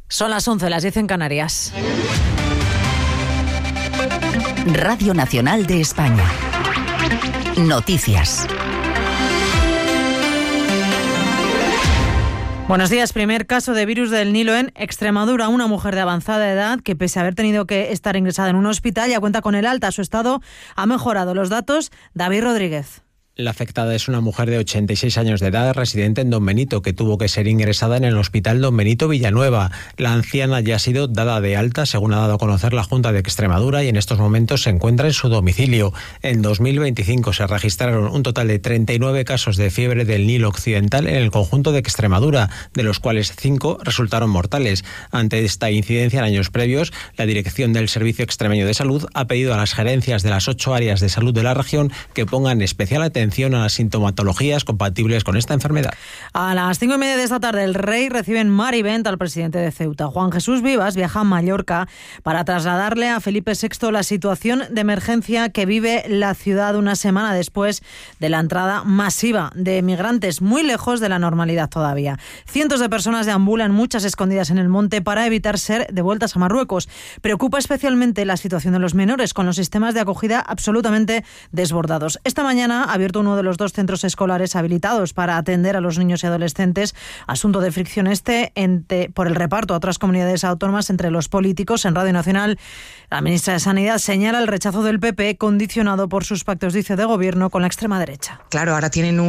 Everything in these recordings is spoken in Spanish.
Son las 11, las 10 en Canarias. Radio Nacional de España. Noticias. Buenos días. Primer caso de virus del Nilo en Extremadura. Una mujer de avanzada edad que, pese a haber tenido que estar ingresada en un hospital, ya cuenta con el alta. Su estado ha mejorado. Los datos, David Rodríguez. La afectada es una mujer de 86 años de edad, residente en Don Benito, que tuvo que ser ingresada en el Hospital Don Benito Villanueva. La anciana ya ha sido dada de alta, según ha dado a conocer la Junta de Extremadura, y en estos momentos se encuentra en su domicilio. En 2025 se registraron un total de 39 casos de fiebre del Nilo Occidental en el conjunto de Extremadura, de los cuales 5 resultaron mortales. Ante esta incidencia en años previos, la Dirección del Servicio Extremeño de Salud ha pedido a las gerencias de las 8 áreas de salud de la región que pongan especial atención a las sintomatologías compatibles con esta enfermedad. A las 5:30 de esta tarde, el Rey recibe en Mar y Vent al presidente de Ceuta. Juan Jesús Vivas viaja a Mallorca para trasladarle a Felipe VI la situación de emergencia que vive la ciudad una semana después de la entrada masiva de migrantes, muy lejos de la normalidad todavía. Cientos de personas deambulan, muchas escondidas en el monte, para evitar ser devueltas a Marruecos. Preocupa especialmente la situación de los menores, con los sistemas de acogida absolutamente desbordados. Esta mañana ha abierto uno de los 2 centros escolares habilitados para atender a los niños y adolescentes. Asunto de fricción por el reparto a otras comunidades autónomas entre los políticos. En Radio Nacional, la ministra de Sanidad señala el rechazo del PP, condicionado por sus pactos, dice, de gobierno con la extrema derecha. Claro, ahora tienen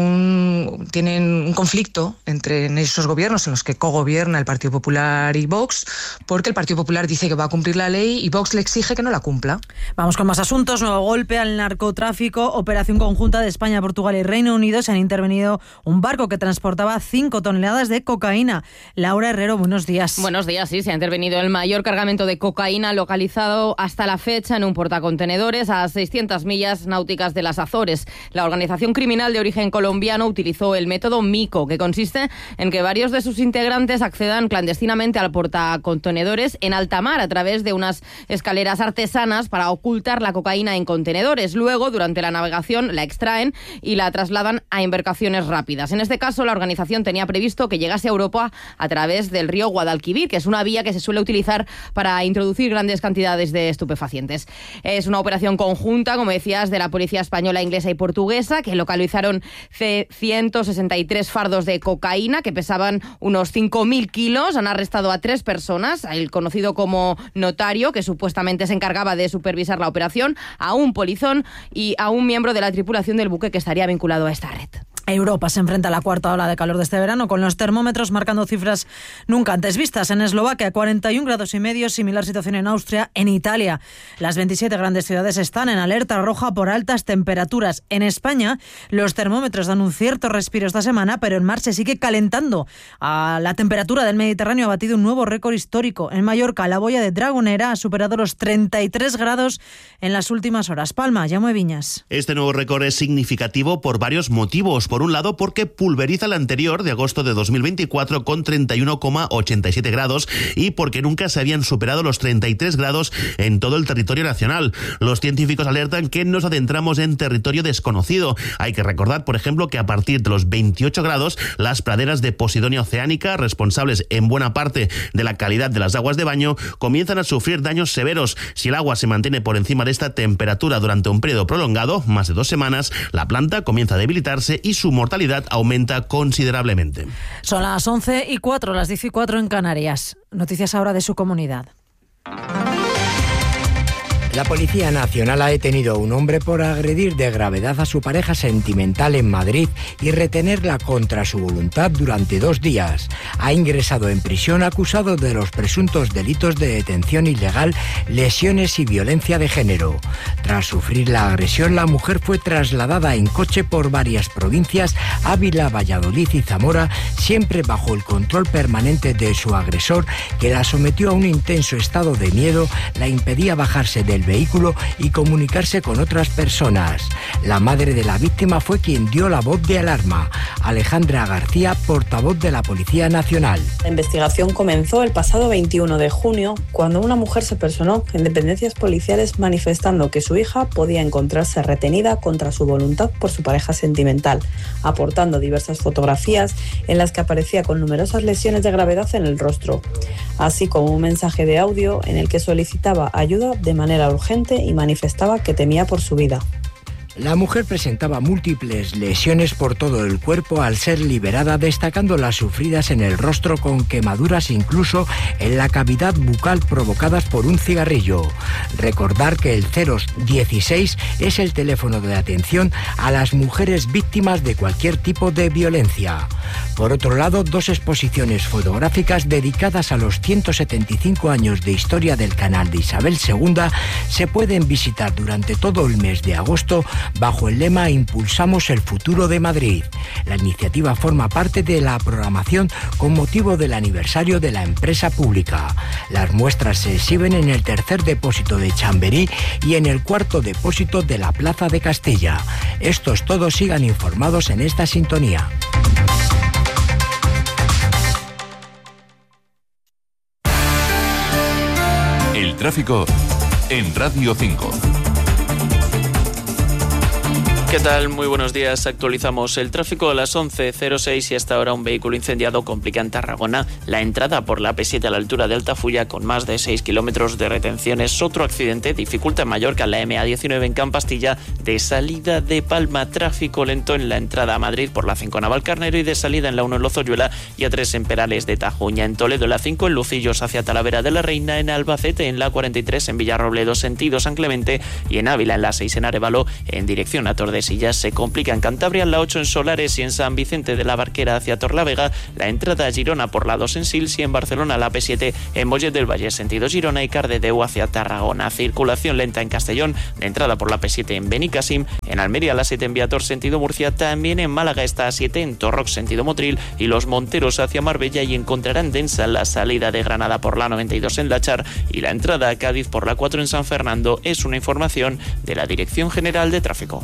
un conflicto entre esos gobiernos en los que cogobierna el Partido Popular y Vox, porque el Partido Popular dice que va a cumplir la ley y Vox le exige que no la cumpla. Vamos con más asuntos. Nuevo golpe al narcotráfico. Operación conjunta de España, Portugal y Reino Unido. Se han intervenido un barco que transportaba 5 toneladas de cocaína. Laura Herrero, buenos días. Buenos días, sí. Se ha intervenido el mayor cargamento de cocaína localizado hasta la fecha en un portacontenedores a 600 millas náuticas de las Azores. La organización criminal de origen colombiano utilizó el método MICO, que consiste en que varios de sus integrantes accedan clandestinamente al portacontenedores en alta mar a través de unas escaleras artesanas para ocultar la cocaína en contenedores. Luego, durante la navegación, la extraen y la trasladan a embarcaciones rápidas. En este caso, la organización tenía previsto que llegase a Europa a través del río Guadalquivir, que es una vía que se suele utilizar para introducir grandes cantidades de estupefacientes. Es una operación conjunta, como decías, de la policía española, inglesa y portuguesa, que localizaron 163 fardos de cocaína que pesaban unos 5.000 kilos. Han arrestado a 3 personas, el conocido como notario, que supuestamente se encargaba de supervisar la operación, a un polizón y a un miembro de la tripulación del buque que estaría vinculado a esta red. Europa se enfrenta a la cuarta ola de calor de este verano, con los termómetros marcando cifras nunca antes vistas. En Eslovaquia, 41,5 grados, similar situación en Austria. En Italia, las 27 grandes ciudades están en alerta roja por altas temperaturas. En España, los termómetros dan un cierto respiro esta semana, pero en mar se sigue calentando. La temperatura del Mediterráneo ha batido un nuevo récord histórico. En Mallorca, la boya de Dragonera ha superado los 33 grados en las últimas horas. Palma, Jaume Viñas. Este nuevo récord es significativo por varios motivos. Por un lado, porque pulveriza el anterior de agosto de 2024 con 31,87 grados y porque nunca se habían superado los 33 grados en todo el territorio nacional. Los científicos alertan que nos adentramos en territorio desconocido. Hay que recordar, por ejemplo, que a partir de los 28 grados, las praderas de Posidonia oceánica, responsables en buena parte de la calidad de las aguas de baño, comienzan a sufrir daños severos. Si el agua se mantiene por encima de esta temperatura durante un periodo prolongado, más de 2 semanas, la planta comienza a debilitarse y su mortalidad aumenta considerablemente. Son las 11:04, las 10:04 en Canarias. Noticias ahora de su comunidad. La Policía Nacional ha detenido a un hombre por agredir de gravedad a su pareja sentimental en Madrid y retenerla contra su voluntad durante 2 días. Ha ingresado en prisión acusado de los presuntos delitos de detención ilegal, lesiones y violencia de género. Tras sufrir la agresión, la mujer fue trasladada en coche por varias provincias, Ávila, Valladolid y Zamora, siempre bajo el control permanente de su agresor, que la sometió a un intenso estado de miedo, la impedía bajarse del vehículo y comunicarse con otras personas. La madre de la víctima fue quien dio la voz de alarma. Alejandra García, portavoz de la Policía Nacional. La investigación comenzó el pasado 21 de junio, cuando una mujer se personó en dependencias policiales manifestando que su hija podía encontrarse retenida contra su voluntad por su pareja sentimental, aportando diversas fotografías en las que aparecía con numerosas lesiones de gravedad en el rostro. así como un mensaje de audio en el que solicitaba ayuda de manera urgente y manifestaba que temía por su vida. La mujer presentaba múltiples lesiones por todo el cuerpo al ser liberada, destacando las sufridas en el rostro con quemaduras incluso en la cavidad bucal provocadas por un cigarrillo. Recordar que el 016 es el teléfono de atención a las mujeres víctimas de cualquier tipo de violencia. Por otro lado, 2 exposiciones fotográficas dedicadas a los 175 años de historia del canal de Isabel II se pueden visitar durante todo el mes de agosto bajo el lema Impulsamos el futuro de Madrid. La iniciativa forma parte de la programación con motivo del aniversario de la empresa pública. Las muestras se exhiben en el 3er depósito de Chamberí y en el 4º depósito de la Plaza de Castilla. Estos todos sigan informados en esta sintonía. El tráfico en Radio 5. ¿Qué tal? Muy buenos días. Actualizamos el tráfico a las 11:06 y hasta ahora un vehículo incendiado complica en Tarragona la entrada por la AP7 a la altura de Altafulla con más de 6 kilómetros de retenciones. Otro accidente dificulta en Mallorca la MA19 en Campastilla de salida de Palma. Tráfico lento en la entrada a Madrid por la 5 en Navalcarnero y de salida en la 1 en Lozoyuela y a 3 en Perales de Tajuña. En Toledo la 5 en Lucillos hacia Talavera de la Reina, en Albacete en la 43 en Villarrobledo sentido San Clemente y en Ávila en la 6 en Arévalo en dirección a Tordesillas. Se complica en Cantabria en la 8 en Solares y en San Vicente de la Barquera hacia Torlavega la entrada a Girona por la 2 en Sils y en Barcelona la P7 en Mollet del Valle sentido Girona y Cardedeu hacia Tarragona. Circulación lenta en Castellón de entrada por la P7 en Benicàssim, en Almería la 7 en Viator sentido Murcia, también en Málaga está a 7 en Torrox sentido Motril y Los Monteros hacia Marbella y encontrarán densa la salida de Granada por la 92 en Lachar y la entrada a Cádiz por la 4 en San Fernando. Es una información de la Dirección General de Tráfico.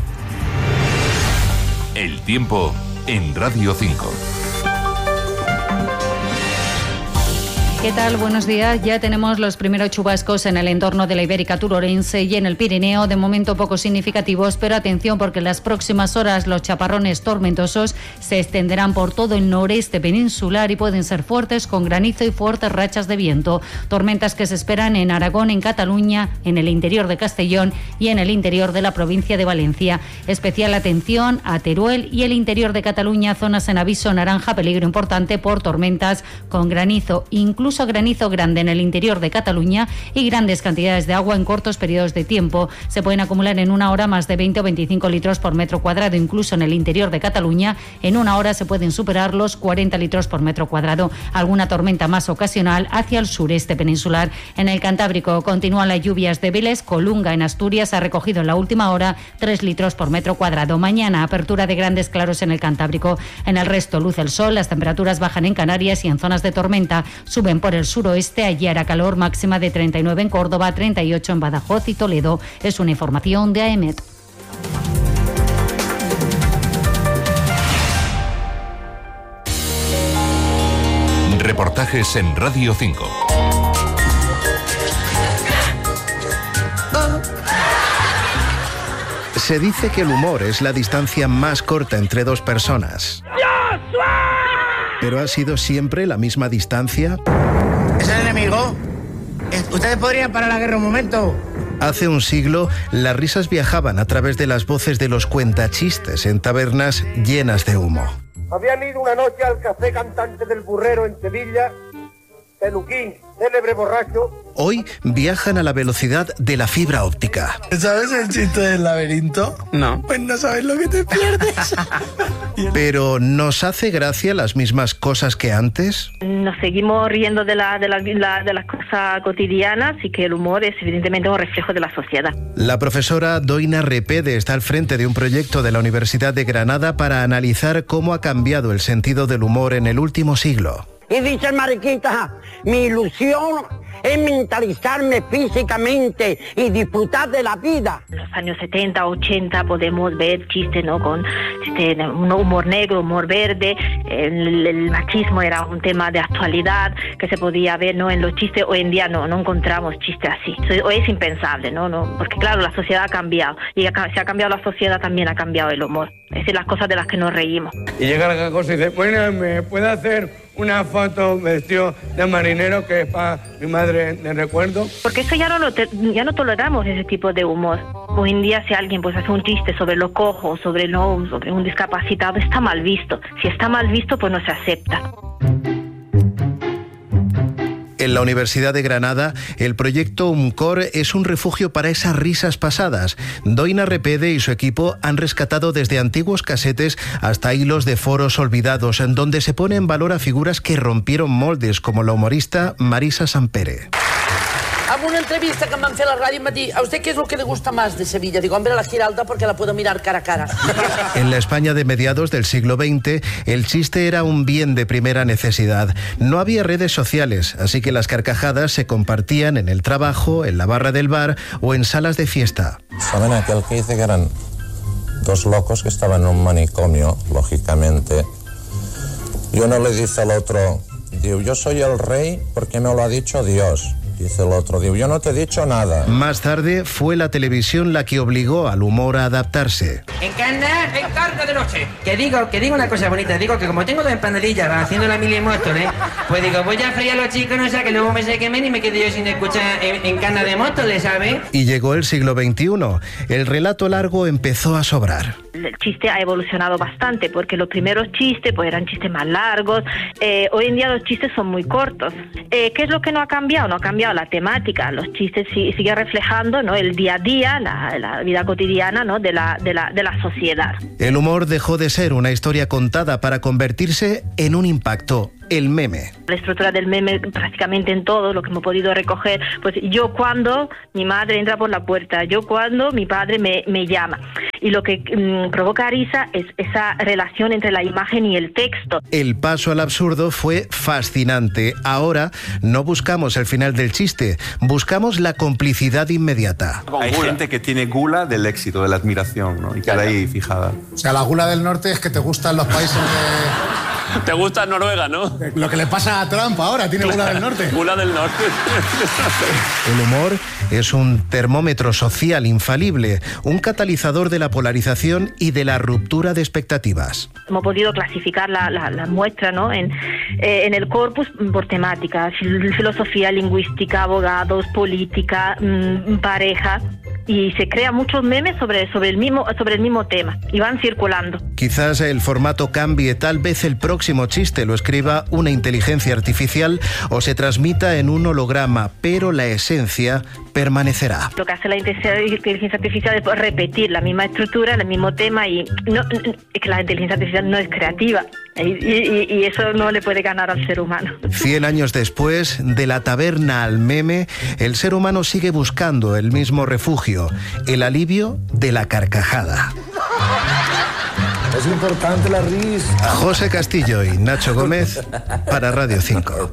El tiempo en Radio 5. ¿Qué tal? Buenos días. Ya tenemos los primeros chubascos en el entorno de la Ibérica Turorense y en el Pirineo, de momento poco significativos, pero atención porque en las próximas horas los chaparrones tormentosos se extenderán por todo el noreste peninsular y pueden ser fuertes con granizo y fuertes rachas de viento. Tormentas que se esperan en Aragón, en Cataluña, en el interior de Castellón y en el interior de la provincia de Valencia. Especial atención a Teruel y el interior de Cataluña, zonas en aviso naranja, peligro importante por tormentas con granizo, incluso granizo grande en el interior de Cataluña y grandes cantidades de agua en cortos periodos de tiempo. Se pueden acumular en una hora más de 20 o 25 litros por metro cuadrado, incluso en el interior de Cataluña. En una hora se pueden superar los 40 litros por metro cuadrado. Alguna tormenta más ocasional hacia el sureste peninsular. En el Cantábrico continúan las lluvias débiles. Colunga en Asturias ha recogido en la última hora 3 litros por metro cuadrado. Mañana apertura de grandes claros en el Cantábrico. En el resto luce el sol, las temperaturas bajan en Canarias y en zonas de tormenta suben por el suroeste. Allí hará calor, máxima de 39 en Córdoba, 38 en Badajoz y Toledo. Es una información de AEMET. Reportajes en Radio 5. Se dice que el humor es la distancia más corta entre dos personas. ¿Pero ha sido siempre la misma distancia? ¿Es el enemigo? ¿Ustedes podrían parar la guerra un momento? Hace un siglo, las risas viajaban a través de las voces de los cuentachistes en tabernas llenas de humo. Habían ido una noche al café cantante del Burrero en Sevilla, Peluquín, célebre borracho. Hoy viajan a la velocidad de la fibra óptica. ¿Sabes el chiste del laberinto? No. Pues no sabes lo que te pierdes. Pero ¿nos hace gracia las mismas cosas que antes? Nos seguimos riendo de las cosas cotidianas y que el humor es evidentemente un reflejo de la sociedad. La profesora Doina Repede está al frente de un proyecto de la Universidad de Granada para analizar cómo ha cambiado el sentido del humor en el último siglo. Y dicen, mariquita, mi ilusión es mentalizarme físicamente y disfrutar de la vida. En los años 70, 80 podemos ver chistes, ¿no? Con un humor negro, humor verde. El machismo era un tema de actualidad que se podía ver, ¿no? En los chistes. Hoy en día no encontramos chistes así. Hoy es impensable, ¿no? Porque claro, la sociedad ha cambiado. Y si ha cambiado la sociedad, también ha cambiado el humor. Es decir, las cosas de las que nos reímos. Y llega la cosa y dice, bueno, ¿me puede hacer una foto vestido de marinero que es para mi madre de recuerdo? Porque eso ya no toleramos ese tipo de humor. Hoy en día si alguien pues hace un chiste sobre lo cojo, sobre un discapacitado, está mal visto. Si está mal visto, pues no se acepta. En la Universidad de Granada, el proyecto UMCOR es un refugio para esas risas pasadas. Doina Repede y su equipo han rescatado desde antiguos casetes hasta hilos de foros olvidados, en donde se pone en valor a figuras que rompieron moldes, como la humorista Marisa Sampere. En una entrevista que em van fer a la ràdio em va dir, ¿a usted qué es lo que le gusta más de Sevilla? Digo, hombre, la Giralda porque la puedo mirar cara a cara. En la España de mediados del siglo XX, el chiste era un bien de primera necesidad. No había redes sociales, así que las carcajadas se compartían en el trabajo, en la barra del bar o en salas de fiesta. ¿Saben aquel que dice que eran dos locos que estaban en un manicomio, lógicamente? Y uno le dice al otro, digo, yo soy el rey porque me lo ha dicho Dios. Dice el otro, digo, yo no te he dicho nada. Más tarde fue la televisión la que obligó al humor a adaptarse. En carga de noche. Que digo una cosa bonita, digo que como tengo dos empanadillas haciendo la Mili Móstoles, pues digo, voy a freír a los chicos, no sé, que luego me se quemen y me quede yo sin escuchar en cana de Móstoles, ¿sabes? Y llegó el siglo XXI. El relato largo empezó a sobrar. El chiste ha evolucionado bastante porque los primeros chistes pues eran chistes más largos. Hoy en día los chistes son muy cortos. ¿Qué es lo que no ha cambiado? No ha cambiado la temática. Los chistes siguen reflejando, ¿no? El día a día, la vida cotidiana, ¿no? de la sociedad. El humor dejó de ser una historia contada para convertirse en un impacto. El meme. La estructura del meme prácticamente en todo lo que hemos podido recoger, pues yo cuando mi madre entra por la puerta, yo cuando mi padre me llama. Y lo que provoca risa es esa relación entre la imagen y el texto. El paso al absurdo fue fascinante. Ahora no buscamos el final del chiste, buscamos la complicidad inmediata. Hay gente que tiene gula del éxito, de la admiración, ¿no? Y queda ahí fijada. O sea, la gula del norte es que te gustan los países de... Te gusta Noruega, ¿no? Lo que le pasa a Trump ahora, tiene gula del norte. Gula del norte. El humor es un termómetro social infalible, un catalizador de la polarización y de la ruptura de expectativas. Hemos podido clasificar la muestra, ¿no? en el corpus por temática, filosofía, lingüística, abogados, política, pareja. Y se crean muchos memes sobre el mismo tema y van circulando. Quizás el formato cambie, tal vez el próximo chiste lo escriba una inteligencia artificial o se transmita en un holograma, pero la esencia permanecerá. Lo que hace la inteligencia artificial es repetir la misma estructura, el mismo tema y es que la inteligencia artificial no es creativa y eso no le puede ganar al ser humano. 100 años después, de la taberna al meme, el ser humano sigue buscando el mismo refugio, el alivio de la carcajada. Es importante la risa. José Castillo y Nacho Gómez para Radio 5.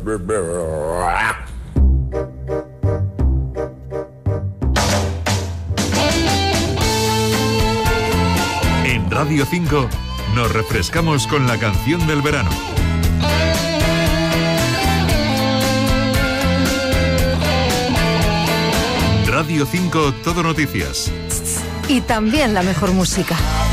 En Radio 5 nos refrescamos con la canción del verano. Radio 5 Todo Noticias. Y también la mejor música.